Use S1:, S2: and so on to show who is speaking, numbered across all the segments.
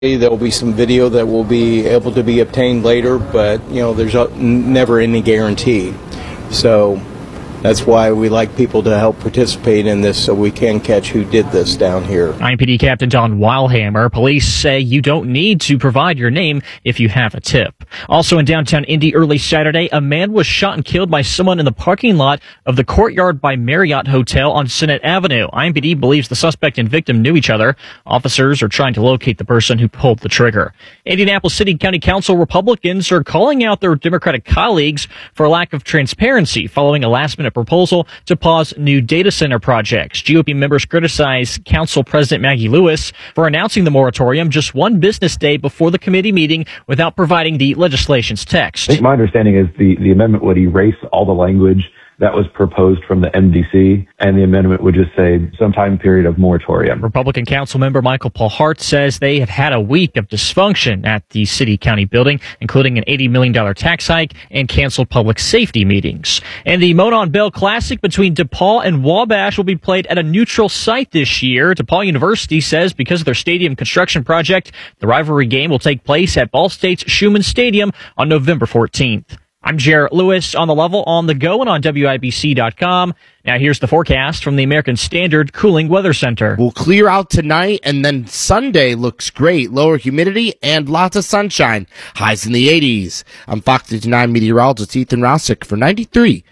S1: There'll be some video that will be able to be obtained later, but, there's never any guarantee. So that's why we like people to help participate in this so we can catch who did this down here.
S2: IMPD Captain Don Weilhammer, police say you don't need to provide your name if you have a tip. Also in downtown Indy early Saturday, a man was shot and killed by someone in the parking lot of the Courtyard by Marriott Hotel on Senate Avenue. IMPD believes the suspect and victim knew each other. Officers are trying to locate the person who pulled the trigger. Indianapolis City County Council Republicans are calling out their Democratic colleagues for lack of transparency following a last-minute proposal to pause new data center projects. GOP members criticize Council President Maggie Lewis for announcing the moratorium just one business day before the committee meeting without providing the legislation's text.
S3: I think my understanding is the amendment would erase all the language that was proposed from the MDC, and the amendment would just say some time period of moratorium.
S2: Republican Council member Michael Paul Hart says they have had a week of dysfunction at the city-county building, including an $80 million tax hike and canceled public safety meetings. And the Monon Bell Classic between DePaul and Wabash will be played at a neutral site this year. DePaul University says because of their stadium construction project, the rivalry game will take place at Ball State's Schumann Stadium on November 14th. I'm Jarrett Lewis on the level, on the go, and on WIBC.com. Now here's the forecast from the American Standard Cooling Weather Center.
S4: We'll clear out tonight, and then Sunday looks great. Lower humidity and lots of sunshine. Highs in the 80s. I'm Fox 59 meteorologist Ethan Rossick for 93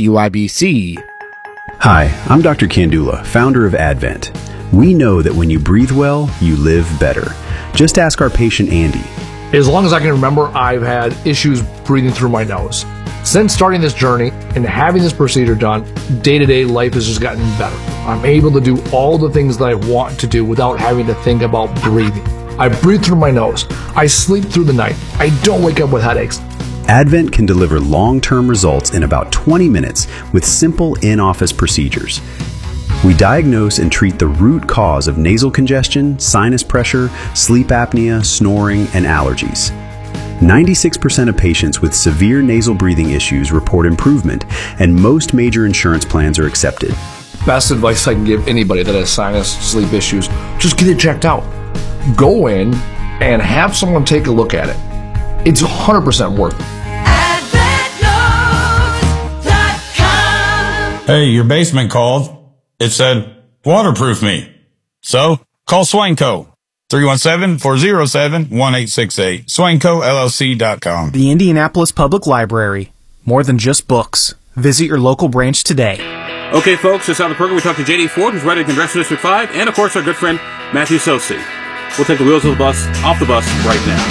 S4: WIBC.
S5: Hi, I'm Dr. Kandula, founder of Advent. We know that when you breathe well, you live better. Just ask our patient Andy.
S6: As long as I can remember, I've had issues breathing through my nose. Since starting this journey and having this procedure done, day-to-day life has just gotten better. I'm able to do all the things that I want to do without having to think about breathing. I breathe through my nose. I sleep through the night. I don't wake up with headaches.
S5: Advent can deliver long-term results in about 20 minutes with simple in-office procedures. We diagnose and treat the root cause of nasal congestion, sinus pressure, sleep apnea, snoring, and allergies. 96% of patients with severe nasal breathing issues report improvement, and most major insurance plans are accepted.
S6: Best advice I can give anybody that has sinus, sleep issues, just get it checked out. Go in and have someone take a look at it. It's 100% worth it.
S7: Hey, your basement called. It said, waterproof me. So, call Swainco. 317-407-1868. SwaincoLLC.com.
S8: The Indianapolis Public Library. More than just books. Visit your local branch today.
S9: Okay, folks, this is on the program. We talked to J.D. Ford, who's writing Congressional District 5, and, of course, our good friend Matthew Sosi. We'll take the wheels of the bus off the bus right now.